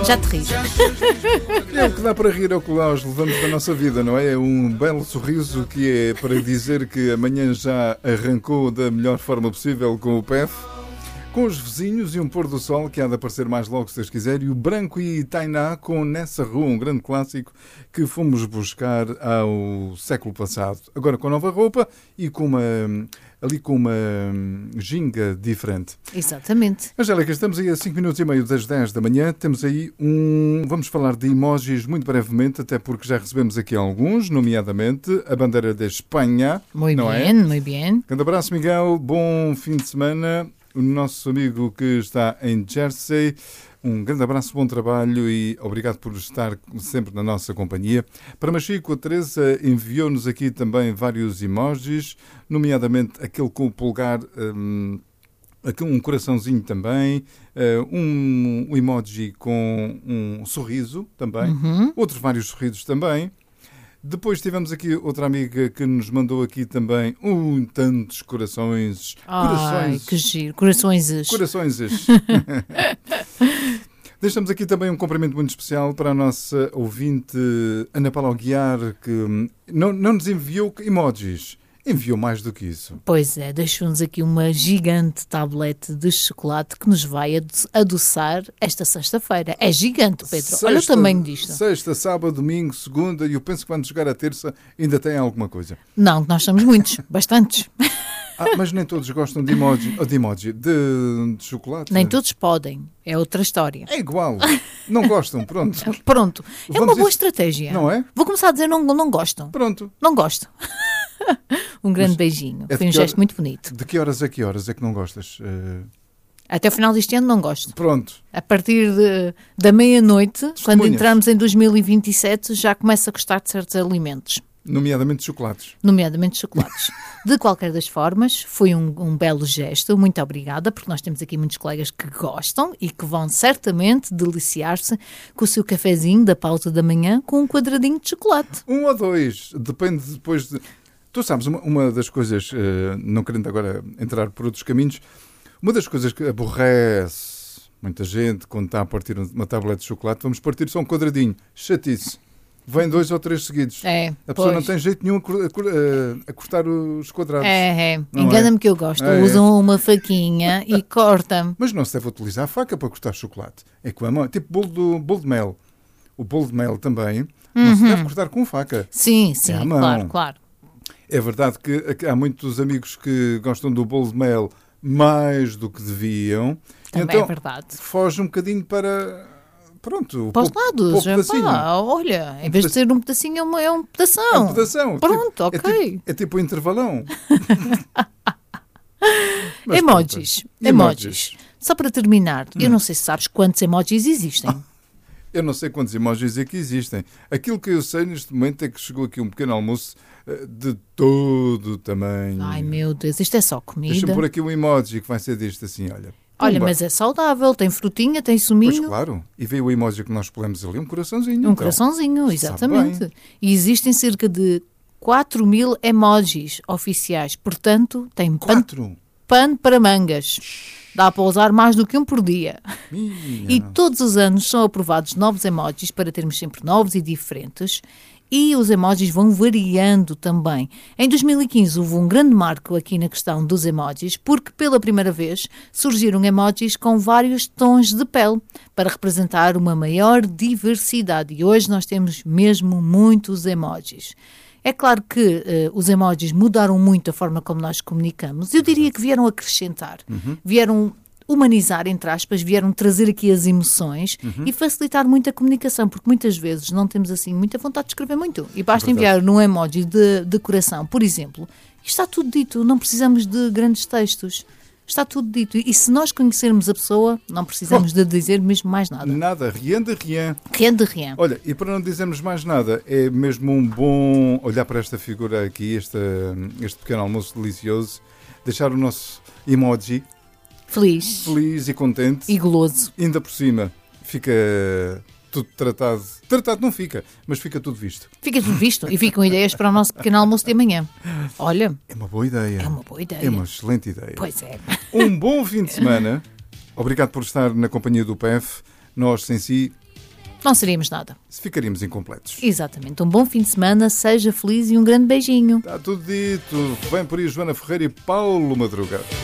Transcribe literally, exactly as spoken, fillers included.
Já te rires. É o que dá para rir, é o que nós levamos da nossa vida, não é? É um belo sorriso que é para dizer que amanhã já arrancou da melhor forma possível com o P E F, com os vizinhos e um pôr do sol que há de aparecer mais logo, se Deus quiser, e o Branco e Tainá com Nessa Rua, um grande clássico que fomos buscar ao século passado. Agora com nova roupa e com uma... ali com uma ginga diferente. Exatamente. Angélica, estamos aí a cinco minutos e meio das dez da manhã. Temos aí um... Vamos falar de emojis muito brevemente, até porque já recebemos aqui alguns, nomeadamente a bandeira da Espanha. Muito não bem, é? muito bem. Grande abraço, Miguel. Bom fim de semana. O nosso amigo que está em Jersey. Um grande abraço, bom trabalho e obrigado por estar sempre na nossa companhia. Para Machico, a Teresa enviou-nos aqui também vários emojis, nomeadamente aquele com o polegar, um, aqui um coraçãozinho também, um, um emoji com um sorriso também, Uhum. outros vários sorrisos também. Depois tivemos aqui outra amiga que nos mandou aqui também um tantos corações. Ai, corações. que giro. Corações. Corações. Deixamos aqui também um cumprimento muito especial para a nossa ouvinte Ana Paula Aguiar, que não, não nos enviou emojis. Enviou mais do que isso. Pois é, deixou-nos aqui uma gigante tablete de chocolate que nos vai ado- adoçar esta sexta-feira. É gigante, Pedro. Sexta, Olha o tamanho disto. Sexta, sábado, domingo, segunda, e eu penso que quando chegar a terça ainda tem alguma coisa. Não, nós somos muitos, bastantes. Ah, mas nem todos gostam de emoji, de, emoji, de, de chocolate. Nem todos podem. É outra história. É igual. Não gostam, pronto. Pronto. É Vamos uma boa isso- estratégia. Não é? Vou começar a dizer não, não gostam. Pronto. Não gosto. Um grande Mas beijinho. é de Foi um que hora- gesto muito bonito. De que horas a que horas é que não gostas? Eh, Até o final deste ano não gosto. pronto. A partir de- da meia-noite, quando Testemunhas. entramos em dois mil e vinte e sete, já começo a gostar de certos alimentos, Nomeadamente chocolates. nomeadamente chocolates. De qualquer das formas, foi um, um belo gesto. Muito obrigada, porque nós temos aqui muitos colegas que gostam e que vão certamente deliciar-se com o seu cafezinho da pausa da manhã com um quadradinho de chocolate. Um ou dois. Depende depois de... Tu sabes, uma, uma das coisas, eh, não querendo agora entrar por outros caminhos, uma das coisas que aborrece muita gente quando está a partir uma tablete de chocolate, vamos partir só um quadradinho. Chatice. Vem dois ou três seguidos. É, A pessoa pois. não tem jeito nenhum a, cor- a cor- a- a cortar os quadrados. É, é. Não Engana-me é? que eu gosto. É, é. Usam uma faquinha e cortam. Mas não se deve utilizar a faca para cortar chocolate. É com a mão. Tipo bolo, do, bolo de mel. O bolo de mel também não se deve cortar com faca. Sim, sim, É à mão. claro, claro. É verdade que há muitos amigos que gostam do bolo de mel mais do que deviam. Também então, é verdade. foge um bocadinho para... Pronto. Para os pouco- lados, pouco é pedacinho. pá, olha, em vez de ser um pedacinho, é, uma, é um pedação. É um pedação. Pronto, Tipo- ok. É tipo, é tipo um intervalão. Mas Emojis, pronto. emojis. Só para terminar, eu não sei se sabes quantos emojis existem. Eu não sei quantos emojis é que existem. Aquilo que eu sei neste momento é que chegou aqui um pequeno almoço eh, de todo o tamanho. Ai meu Deus, isto é só Deixa-me comida. pôr aqui um emoji que vai ser deste assim, olha. Olha, Pumba. mas é saudável, tem frutinha, tem Pois suminho. claro. E veio o emoji que nós pusemos ali, um coraçãozinho. Um então. coraçãozinho, Sabe exatamente. bem. E existem cerca de quatro mil emojis oficiais. Portanto, tem pano, Quatro. pano para mangas. Dá para usar mais do que um por dia. Minha E nossa. todos os anos são aprovados novos emojis para termos sempre novos e diferentes. E os emojis vão variando também. Em dois mil e quinze houve um grande marco aqui na questão dos emojis, porque pela primeira vez surgiram emojis com vários tons de pele para representar uma maior diversidade. E hoje nós temos mesmo muitos emojis. É claro que eh, os emojis mudaram muito a forma como nós comunicamos. Eu diria que vieram acrescentar, vieram humanizar, entre aspas, vieram trazer aqui as emoções e facilitar muito a comunicação, porque muitas vezes não temos assim muita vontade de escrever muito. E basta Verdade. enviar num emoji de, de coração, por exemplo, e está tudo dito, não precisamos de grandes textos. Está tudo dito. E se nós conhecermos a pessoa, não precisamos de dizer mesmo mais nada. Nada, rien de rien. Rien de rien. Olha, e para não dizermos mais nada, é mesmo um bom olhar para esta figura aqui, este, este pequeno almoço delicioso, deixar o nosso emoji Feliz feliz e contente. e goloso. Ainda por cima, fica tudo tratado. Tratado não fica, mas fica tudo visto. Fica tudo visto e ficam ideias para o nosso pequeno almoço de amanhã. Olha, É uma boa ideia. é uma boa ideia. É uma excelente ideia. Pois é. Um bom fim de semana. Obrigado por estar na companhia do P E F. Nós, sem si, não seríamos nada. Se ficaríamos incompletos. Exatamente. Um bom fim de semana, seja feliz e um grande beijinho. Está tudo dito. Vem por aí Joana Ferreira e Paulo Madruga.